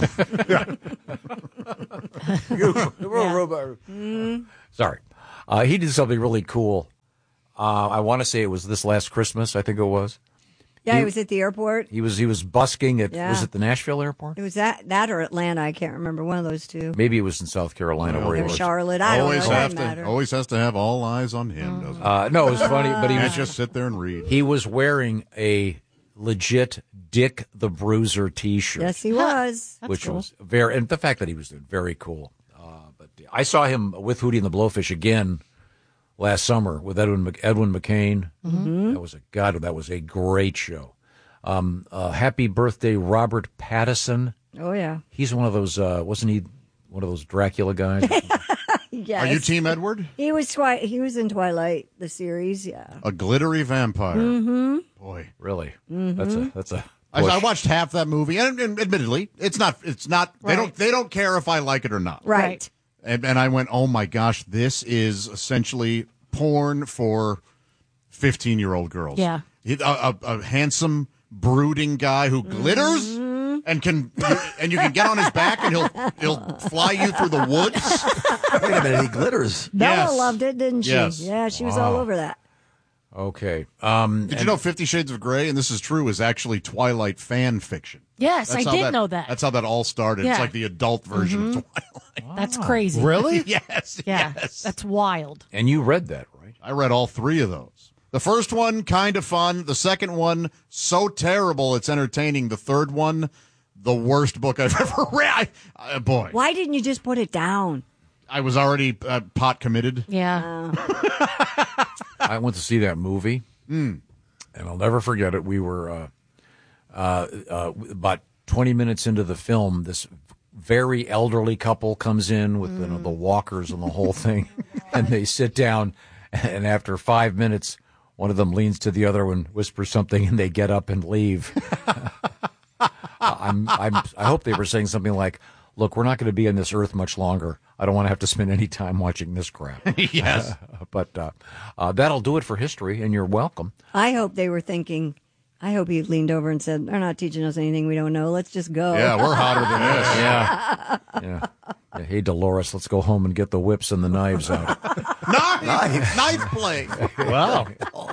Mm. Sorry. Uh, he did something really cool. Uh, I want to say it was this last Christmas, I think it was. Yeah, he, he was at the airport. He was he was busking at, Yeah. was it the Nashville airport? It was that that or Atlanta. I can't remember. One of those two. Maybe it was in South Carolina where he Or was. Charlotte. I don't always know. It have doesn't to, matter. always has to have all eyes on him, doesn't it? Uh, no, it was funny, but he Can't was just sit there and read. He was wearing a legit Dick the Bruiser T-shirt. Yes, he was. which was very, and the fact that he was doing very cool. Uh, but I saw him with Hootie and the Blowfish again last summer with Edwin Mc, Edwin McCain. Mhm. That was a God. That was a great show. Um, uh, happy birthday, Robert Pattinson. Oh yeah. He's one of those. Uh, wasn't he one of those Dracula guys? Yes. Are you Team Edward? He was twi- He was in Twilight, the series. Yeah. A glittery vampire. Mm-hmm. Boy, really? Mhm. That's a that's a. I, push. I watched half that movie, and, and admittedly, it's not. It's not. They Right. don't. They don't care if I like it or not. Right. And, and I went, oh my gosh, this is essentially porn for fifteen-year-old girls. Yeah. He- a, a, a handsome, brooding guy who glitters Mm-hmm. and can and you can get on his back and he'll he'll fly you through the woods. Wait a minute, he glitters. Bella Yes. loved it, didn't she? Yes. Yeah, she was Wow. all over that. Okay. Um, Did you know Fifty Shades of Grey, and this is true, is actually Twilight fan fiction? Yes, That's I how did know that. That's how that all started. It's Yeah. like the adult version Mhm. of Twilight. That's crazy. Really? Yes. Yeah. Yes. That's wild. And you read that, right? I read all three of those. The first one, kind of fun. The second one, so terrible it's entertaining. The third one, the worst book I've ever read. I, uh, boy, Why didn't you just put it down? I was already uh, pot committed. Yeah. I went to see that movie, Mm. and I'll never forget it. We were uh, uh, uh, about twenty minutes into the film. This very elderly couple comes in with you know, the walkers and the whole thing, and they sit down. And after five minutes, one of them leans to the other and whispers something, and they get up and leave. I'm, I'm, I hope they were saying something like, "Look, we're not going to be on this earth much longer. I don't want to have to spend any time watching this crap." Yes. but uh, uh, that'll do it for history, and you're welcome. I hope they were thinking. I hope he leaned over and said, "They're not teaching us anything we don't know. Let's just go." Yeah, we're hotter than this. Yeah. yeah. Yeah. Hey, Dolores, let's go home and get the whips and the knives out. Knife, knife play. Wow.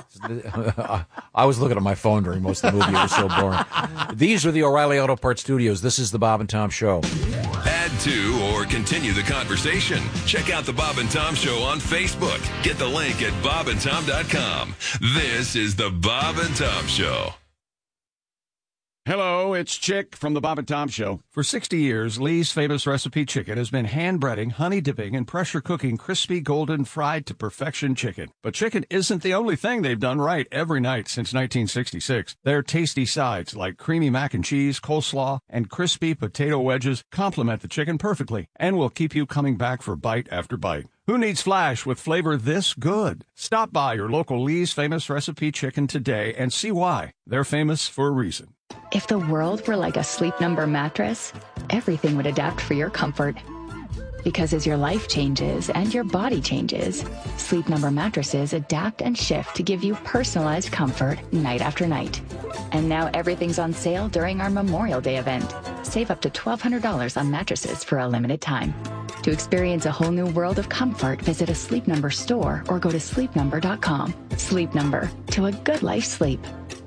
I was looking at my phone during most of the movie. It was so boring. These are the O'Reilly Auto Parts Studios. This is the Bob and Tom Show. Add to or continue the conversation. Check out the Bob and Tom Show on Facebook. Get the link at bob and tom dot com. This is the Bob and Tom Show. Hello, it's Chick from the Bob and Tom Show. For sixty years, Lee's Famous Recipe Chicken has been hand-breading, honey-dipping, and pressure-cooking crispy, golden, fried to perfection chicken. But chicken isn't the only thing they've done right every night since nineteen sixty-six. Their tasty sides, like creamy mac and cheese, coleslaw, and crispy potato wedges, complement the chicken perfectly and will keep you coming back for bite after bite. Who needs flash with flavor this good? Stop by your local Lee's Famous Recipe Chicken today and see why. They're famous for a reason. If the world were like a Sleep Number mattress, everything would adapt for your comfort. Because as your life changes and your body changes, Sleep Number mattresses adapt and shift to give you personalized comfort night after night. And now everything's on sale during our Memorial Day event. Save up to twelve hundred dollars on mattresses for a limited time. To experience a whole new world of comfort, visit a Sleep Number store or go to sleep number dot com. Sleep Number, to a good life sleep.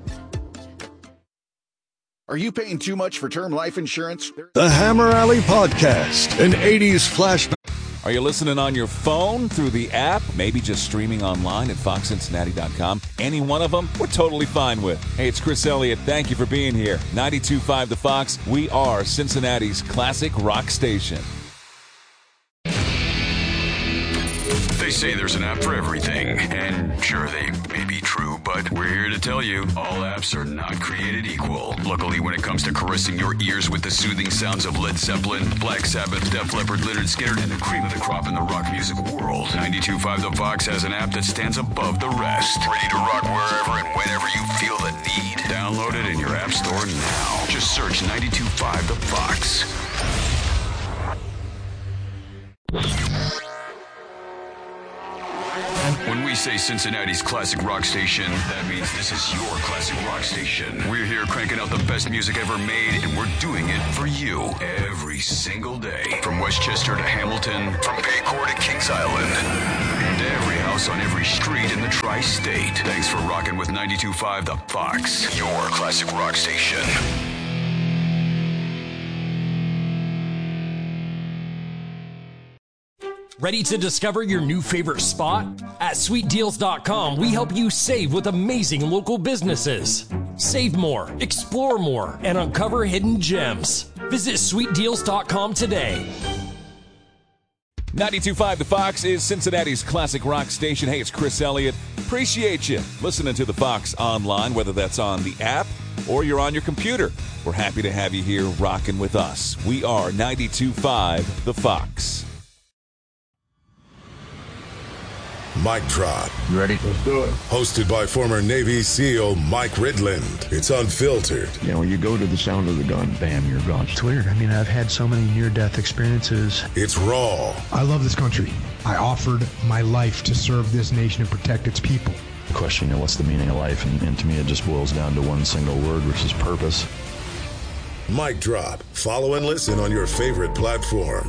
Are you paying too much for term life insurance? The Hammer Alley Podcast, an eighties flashback. Are you listening on your phone through the app? Maybe just streaming online at fox cincinnati dot com? Any one of them, we're totally fine with. Hey, it's Chris Elliott. Thank you for being here. ninety-two point five The Fox. We are Cincinnati's classic rock station. They say there's an app for everything, and sure, they may be true, but we're here to tell you all apps are not created equal. Luckily, when it comes to caressing your ears with the soothing sounds of Led Zeppelin, Black Sabbath, Def Leppard, Lynyrd Skynyrd, and the cream of the crop in the rock music world, ninety-two point five The Fox has an app that stands above the rest. Ready to rock wherever and whenever you feel the need. Download it in your app store now. Just search ninety-two point five The Fox. we say Cincinnati's classic rock station, that means this is your classic rock station. We're here cranking out the best music ever made, and we're doing it for you every single day. From Westchester to Hamilton, from Paycor to Kings Island, and every house on every street in the tri-state. Thanks for rocking with ninety-two point five The Fox, your classic rock station. Ready to discover your new favorite spot? At sweet deals dot com, we help you save with amazing local businesses. Save more, explore more, and uncover hidden gems. Visit sweet deals dot com today. ninety-two point five The Fox is Cincinnati's classic rock station. Hey, it's Chris Elliott. Appreciate you listening to The Fox online, whether that's on the app or you're on your computer. We're happy to have you here rocking with us. We are ninety-two point five The Fox. Mic Drop. You ready? Let's do it. Hosted by former Navy SEAL Mike Ridland. It's unfiltered. You know, when you go to the sound of the gun, bam, you're gone. It's weird. I mean, I've had so many near-death experiences. It's raw. I love this country. I offered my life to serve this nation and protect its people. The question, you know, what's the meaning of life? And, and to me, it just boils down to one single word, which is purpose. Mic Drop. Follow and listen on your favorite platform.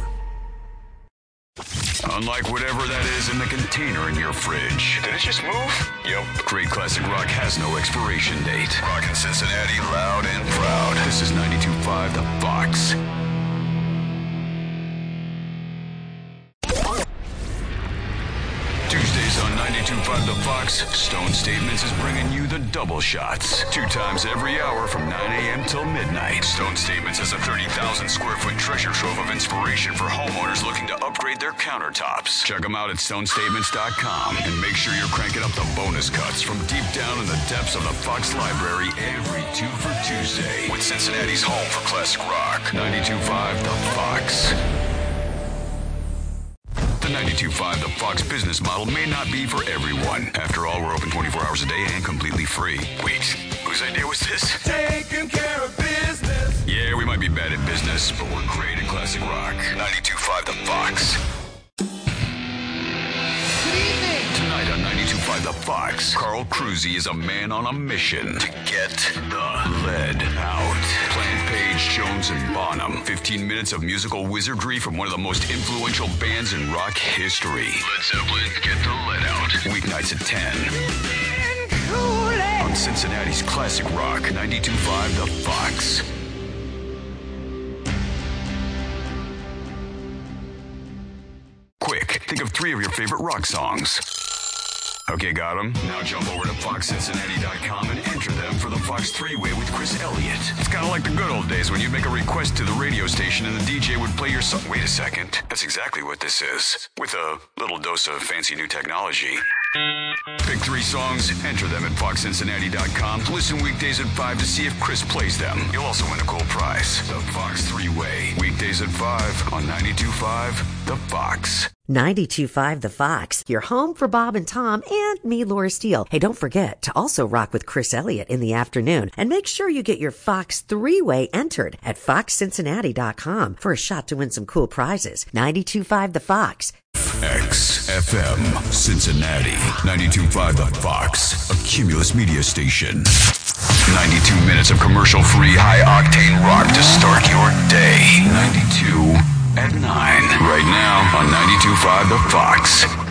Unlike whatever that is in the container in your fridge. Did it just move? Yep. Great classic rock has no expiration date. Rockin' Cincinnati loud and proud. This is ninety-two point five The Fox. Tuesdays on ninety-two point five The Fox, Stone Statements is bringing you the double shots. Two times every hour from nine a.m. till midnight. Stone Statements is a thirty thousand square foot treasure trove of inspiration for homeowners looking to upgrade their countertops. Check them out at stone statements dot com and make sure you're cranking up the bonus cuts from deep down in the depths of the Fox Library every two for Tuesday with Cincinnati's home for classic rock. ninety-two point five The Fox. The ninety-two point five The Fox business model may not be for everyone. After all, we're open twenty-four hours a day and completely free. Wait, whose idea was this? Taking care of business. Yeah, we might be bad at business, but we're great at classic rock. ninety-two point five The Fox. Tonight on ninety-two point five The Fox, Carl Cruzy is a man on a mission to get the lead out. Plant Page, Jones, and Bonham. fifteen minutes of musical wizardry from one of the most influential bands in rock history. Led Zeppelin, Get the Lead Out. Weeknights at ten. On Cincinnati's classic rock, ninety-two point five The Fox. Quick, think of three of your favorite rock songs. Okay, got them. Now jump over to fox cincinnati dot com and enter them for the Fox three-way with Chris Elliott. It's kind of like the good old days when you'd make a request to the radio station and the D J would play your song. Wait a second. That's exactly what this is. With a little dose of fancy new technology. Pick three songs, enter them at fox cincinnati dot com. Listen weekdays at five to see if Chris plays them. You'll also win a cool prize. The Fox three-way. Weekdays at five on ninety-two point five The Fox. ninety-two point five The Fox, your home for Bob and Tom and me, Laura Steele. Hey, don't forget to also rock with Chris Elliott in the afternoon. And make sure you get your Fox three-way entered at fox cincinnati dot com for a shot to win some cool prizes. ninety-two point five The Fox. X F M Cincinnati. ninety-two point five The Fox, a Cumulus media station. ninety-two minutes of commercial-free, high-octane rock to start your day. ninety-two at nine. Right now on ninety-two point five The Fox.